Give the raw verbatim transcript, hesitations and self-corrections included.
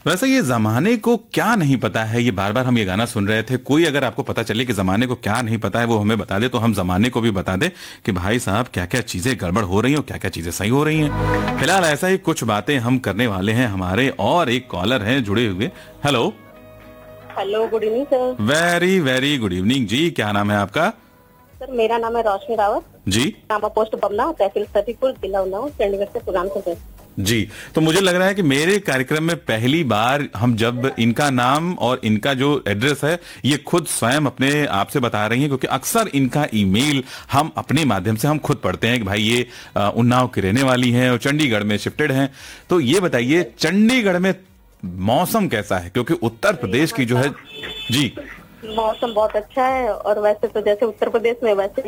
वैसे ये जमाने को क्या नहीं पता है, ये बार बार हम ये गाना सुन रहे थे। कोई अगर आपको पता चले कि जमाने को क्या नहीं पता है वो हमें बता दे, तो हम जमाने को भी बता दे कि भाई साहब क्या क्या चीजें गड़बड़ हो रही हैं और क्या क्या चीजें सही हो रही हैं। फिलहाल ऐसा ही कुछ बातें हम करने वाले हैं। हमारे और एक कॉलर हैं जुड़े हुए। Hello. Hello, good evening sir. Very very good evening जी। क्या नाम है आपका? सर मेरा नाम है रोशनी रावत जी। नामा पोस्ट बमना, तहसील सतीपुर, जिला उन्नाव, चंडीगढ़ से प्रोग्राम से। जी, तो मुझे लग रहा है कि मेरे कार्यक्रम में पहली बार हम जब इनका नाम और इनका जो एड्रेस है ये खुद स्वयं अपने आप से बता रही हैं, क्योंकि अक्सर इनका ईमेल हम अपने माध्यम से हम खुद पढ़ते हैं कि भाई ये उन्नाव की रहने वाली हैं और चंडीगढ़ में शिफ्टेड हैं। तो ये बताइए चंडीगढ़ में मौसम कैसा है, क्योंकि उत्तर प्रदेश की जो है। जी। मौसम बहुत अच्छा है, और वैसे तो जैसे उत्तर प्रदेश में वैसे